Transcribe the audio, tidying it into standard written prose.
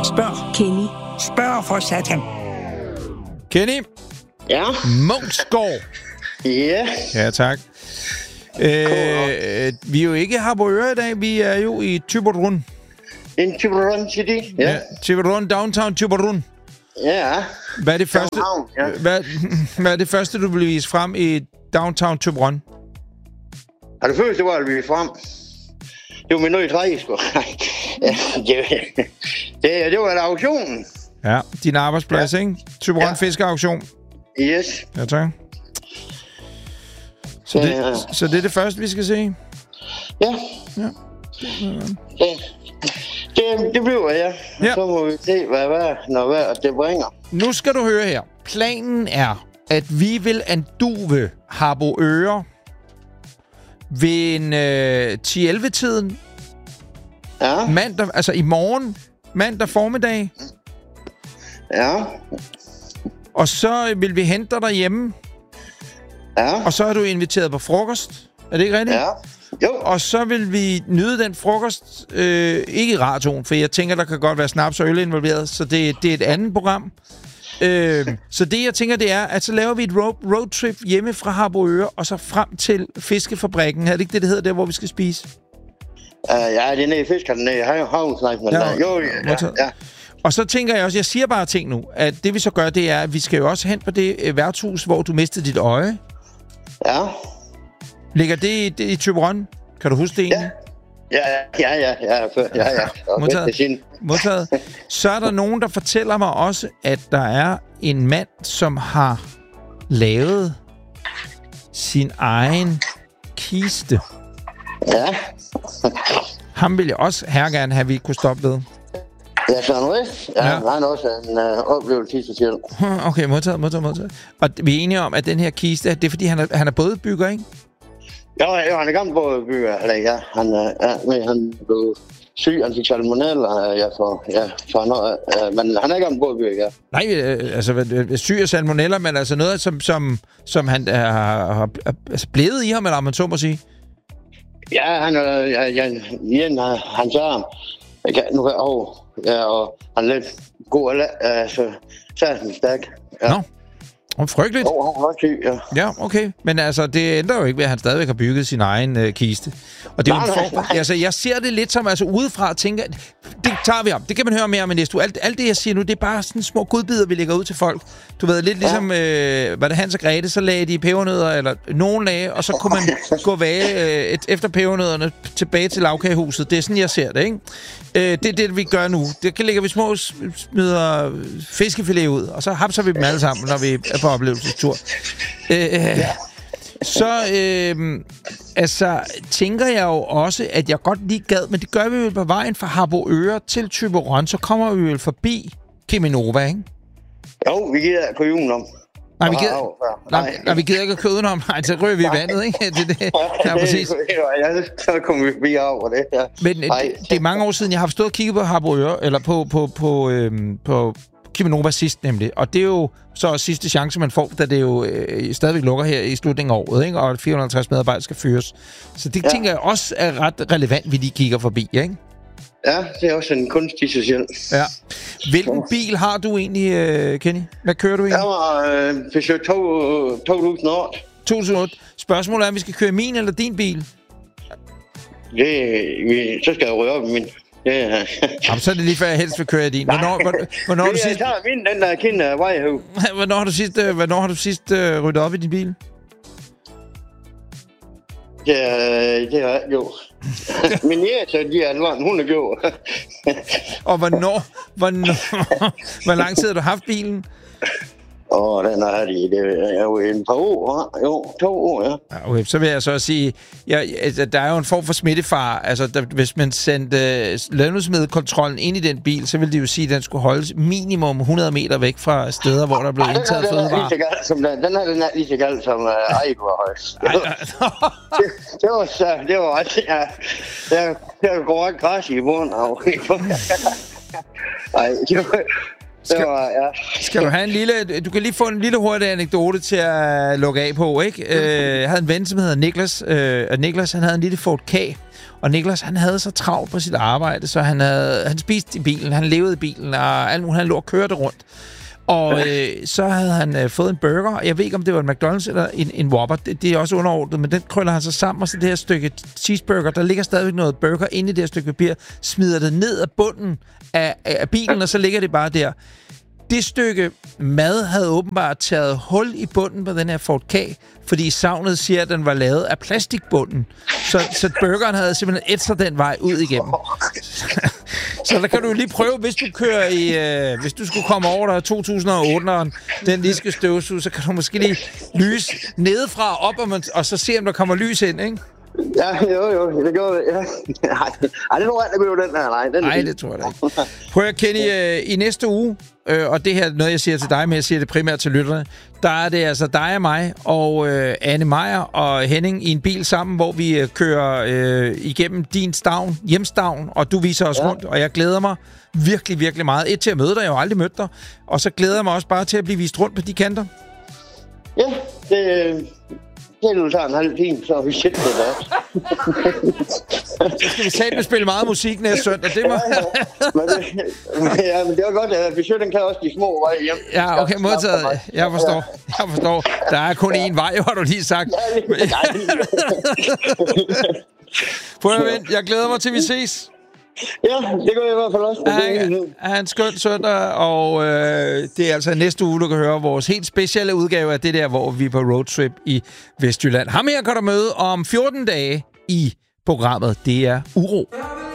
Spørg. Kenny. Spørg for satan. Kenny? Ja? Munksgaard. Ja. Ja, tak. Vi er jo ikke Harboøre i dag, vi er jo i Thyborøn. En Thyborøn City? Ja. Thyborøn, downtown Thyborøn. Ja. Hvad er det første, hvad er det første, du vil vise frem i downtown Thyborøn? Har det første, hvor vi frem? Det var min nye træ, sgu. Det var en auktion. Ja, din arbejdsplads, ikke? Thyborøn Fiskeauktion. Yes. Ja, tak. Så det er det første, vi skal se? Ja. Det bliver jeg. Ja. Så må vi se, hvad det bringer. Nu skal du høre her. Planen er, at vi vil anduve Harboøre ved en 10-11-tiden. Ja. Mandag, altså i morgen. Mandag formiddag. Ja. Og så vil vi hente dig derhjemme. Ja. Og så er du inviteret på frokost. Er det ikke rigtigt? Ja. Jo. Og så vil vi nyde den frokost. Ikke i radioen, for jeg tænker, der kan godt være snaps og øl involveret. Så det er et andet program. Så det, jeg tænker, det er, at så laver vi et roadtrip hjemme fra Harboøre, og så frem til fiskefabrikken. Er det ikke det hedder, der hvor vi skal spise? Ja, det er nede i fiskerne, nede i havnsnækken. Ja. Og så tænker jeg også, jeg siger bare ting nu, at det vi så gør, det er, at vi skal jo også hen på det værtshus, hvor du mistede dit øje. Ja. Ligger det i Thyborøn? Kan du huske det egentlig? Ja. Modtaget. Så er der nogen, der fortæller mig også, at der er en mand, som har lavet sin egen kiste. Ja. Ham vil jeg også gerne have, vi kunne stoppe ved. Ja, sådan noget. Ja, han har også en oplevelse i sig selv. Okay, modtaget. Og vi er enige om, at den her kiste, det er fordi, han er bådbygger, ikke? Ja, han er gammel bådbygger. Ja, han blev syg, han fik salmonella, men han er gammel bådbygger, ja. Nej, altså syg af salmonella, men altså noget, som han har blevet i ham, eller man så må sige? Ja, han sagde ham. Nu kan jeg over. Ja, og han er lidt god, så sagde han stærk. Ja. Nå, frygteligt. Han var syg, ja. Ja, okay. Men altså, det ændrer jo ikke ved, at han stadigvæk har bygget sin egen kiste. Og det er jo en form. Altså, jeg ser det lidt som, altså udefra tænker, det tager vi om. Det kan man høre mere om i næste uge. Alt det, jeg siger nu, det er bare sådan små godbidder, vi lægger ud til folk. Du ved, lidt ligesom, var det Hans og Grete, så lagde de pebernødder, eller nogen lagde, og så kunne man gå efter pebernødderne tilbage til lavkagehuset. Det er sådan, jeg ser det, ikke? Det er det, vi gør nu. Det lægger vi små smider fiskefilet ud, og så hapser vi dem alle sammen, når vi er på oplevelsestur. Så altså tænker jeg jo også, at jeg godt lige gad, men det gør vi jo på vejen fra Harboøre til Thyborøn, så kommer vi jo forbi Cheminova, ikke? Jo, vi gider at køre udenom. Nej, vi gider ikke at køre udenom. Nej, så ryger vi i vandet, ikke? Det. Ja, præcis. Så kommer vi forbi over det, ja. Men det er mange år siden, jeg har stået og kigget på Harboøre, eller på Cheminova sidst nemlig. Og det er jo så også sidste chance, man får, da det jo stadigvæk lukker her i slutningen af året, ikke? Og 450 medarbejdere skal fyres. Så det tænker jeg også er ret relevant, vi lige kigger forbi, ikke? Ja, det er også en kunst i sig selv. Ja. Hvilken bil har du egentlig, Kenny? Hvad kører du egentlig? Jeg var Peugeot 2008. 2008. Spørgsmålet er, om vi skal køre min eller din bil? Så skal jeg rydde op i min. Jamen, så er det lige før, jeg helst vil køre i din. Hvornår har du sidst... Jeg tager min, den der kende vejhøv. Hvornår har du sidst ryddet op i din bil? Det har jeg gjort. Min jæser, de er lang, hun er gjort. Og hvor lang tid har du haft bilen? Den er det er jo en par år. Jo, 2 år, ja. Okay, så vil jeg så sige, der er jo en form for smittefar. Altså, hvis man sendte levnedsmiddelkontrollen ind i den bil, så ville de jo sige, at den skulle holdes minimum 100 meter væk fra steder, hvor der blev indtaget fødevarer. Den er lige så galt som Eikvarhøjs. Det var også, ja. Der går ikke græs i bunden af. Skal du have en lille... Du kan lige få en lille hurtig anekdote til at lukke af på, ikke? Jeg havde en ven, som hedder Niklas. Og Niklas, han havde en lille Ford K. Og Niklas, han havde så travlt på sit arbejde, så han spiste i bilen, han levede i bilen, og alt muligt, han lå og kørte rundt. Og så havde han fået en burger. Jeg ved ikke, om det var en McDonald's eller en Whopper. Det er også underordnet, men den krøller han så sammen. Og så det her stykke cheeseburger, der ligger stadigvæk noget burger inde i det her stykke papir, smider det ned af bunden af bilen, og så ligger det bare der. Det stykke mad havde åbenbart taget hul i bunden på den her Ford K, fordi savnet siger, at den var lavet af plastikbunden. Så burgeren havde simpelthen ætset den vej ud igennem. Så der kan du lige prøve, hvis du kører i... hvis du skulle komme over der 2008'eren, den lige skal støvsuge, så kan du måske lige lyse nedefra op, og så se, om der kommer lys ind, ikke? Ja, jo, det gjorde det, ja. Ej, det tror jeg, det blev den her. Nej, det tror jeg da ikke. Prøv at Kenny, i næste uge, og det her er noget, jeg siger til dig, men jeg siger det primært til lytterne, der er det altså dig og mig, og Anne Meyer og Henning i en bil sammen, hvor vi kører igennem din hjemstavn, og du viser os rundt, og jeg glæder mig virkelig, virkelig meget. Til at møde dig, jeg har jo aldrig mødt dig, og så glæder jeg mig også bare til at blive vist rundt på de kanter. Ja, det tager en halv time, så er vi shit på det. Så skal vi satme spille meget musik næste søndag. Det må... men det var godt, at den kan også de små veje hjem. Ja, okay, modtaget. Jeg forstår. Der er kun én vej, har du lige sagt. Prøv at vente, jeg glæder mig til, vi ses. Ja, det går jeg i hvert fald også. Ha' en skøn søndag, og det er altså næste uge, du kan høre vores helt specielle udgave af det der, hvor vi er på roadtrip i Vestjylland. Ham her kan du møde om 14 dage i programmet. Det er Uro.